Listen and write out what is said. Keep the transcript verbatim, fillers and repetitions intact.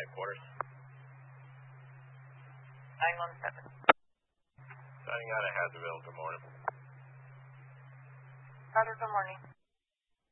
Headquarters. nine one seven. Signing out of Hazardville. Good morning. Roger, good morning.